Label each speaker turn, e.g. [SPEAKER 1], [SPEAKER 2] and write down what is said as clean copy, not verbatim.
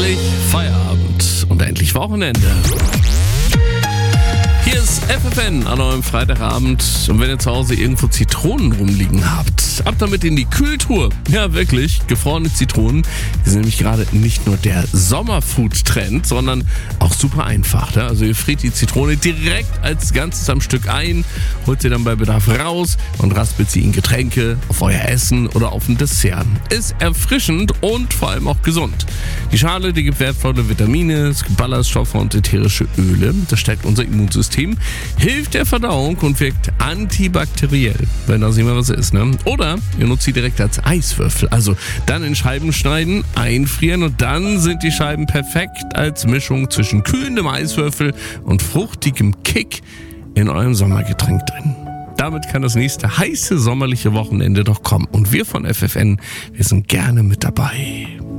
[SPEAKER 1] Endlich Feierabend und endlich Wochenende. Hier ist FFN an eurem Freitagabend und wenn ihr zu Hause irgendwo Zitronen rumliegen habt, ab damit in die Kühltruhe. Ja, wirklich, gefrorene Zitronen, die sind nämlich gerade nicht nur der Sommerfood-Trend, sondern auch super einfach. Ne? Also ihr friert die Zitrone direkt als Ganzes am Stück ein, holt sie dann bei Bedarf raus und raspelt sie in Getränke, auf euer Essen oder auf ein Dessert. Ist erfrischend und vor allem auch gesund. Die Schale, die gibt wertvolle Vitamine, es gibt Ballaststoffe und ätherische Öle. Das stärkt unser Immunsystem, hilft der Verdauung und wirkt antibakteriell, wenn das immer was ist. Ne? Oder ihr nutzt sie direkt als Eiswürfel. Also dann in Scheiben schneiden, einfrieren und dann sind die Scheiben perfekt als Mischung zwischen kühlendem Eiswürfel und fruchtigem Kick in eurem Sommergetränk drin. Damit kann das nächste heiße sommerliche Wochenende doch kommen. Und wir von FFN, wir sind gerne mit dabei.